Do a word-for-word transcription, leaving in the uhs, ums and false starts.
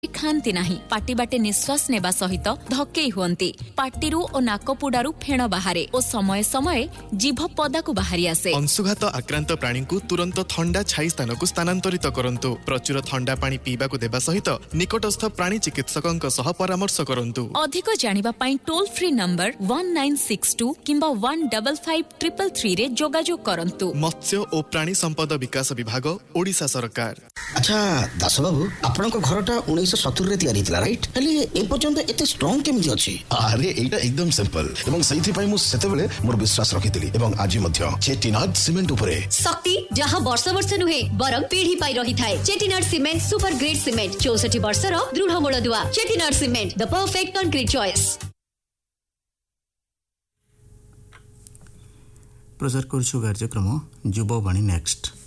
ଖାଆନ୍ତି ନାହିଁ। ପାଟି ବାଟେ ନିଶ୍ୱାସ ନେବା ସହିତ ଧକେଇ ହୁଅନ୍ତି। ପାଟିରୁ ଓ ନାକପୁଡାରୁ ଫେଣ ବାହାରେ ଓ ସମୟ ସମୟ ଜିଭ ପଦାକୁ ବାହାରି ଆସେ। ଅଂଶୁଘାତ ଆକ୍ରାନ୍ତ ପ୍ରାଣୀଙ୍କୁ ତୁରନ୍ତ ଥଣ୍ଡା ଛାଇ ସ୍ଥାନକୁ ସ୍ଥାନାନ୍ତରିତ କରନ୍ତୁ। ପ୍ରଚୁର ଥଣ୍ଡା ପାଣି ପିଇବାକୁ ଦେବା ସହିତ ନିକଟସ୍ଥ ପ୍ରାଣୀ ଚିକିତ୍ସକଙ୍କ ସହ ପରାମର୍ଶ କରନ୍ତୁ। ଅଧିକ ଜାଣିବା ପାଇଁ toll free number one nine six to किंबा one double five triple three रे जोगाजोग करନ୍ତୁ। मत्स्य और प्राणी संपद विकास विभाग ओडिशा सरकार। अच्छा दास बाबू आपनक घरटा उन्नीस सत्तर रे तैयारी थिला राइट हेले ए पर्यंत एते स्ट्रांग केमि अछि? अरे एटा एकदम सिंपल एवं सहीथि पई मु सेतेबेले मोर विश्वास रखितली एवं आज मध्य चेटिनाड सीमेंट उपरे शक्ति जहां वर्ष वर्ष नुहे बरम पीढ़ी पाई रही थाए। Chettinad cement super grade cement चौसठ वर्षर दृढ़ मूलदुआ। Chettinad cement the perfect concrete choice. प्रचार करछु कार्यक्रम युववाणी नेक्स्ट।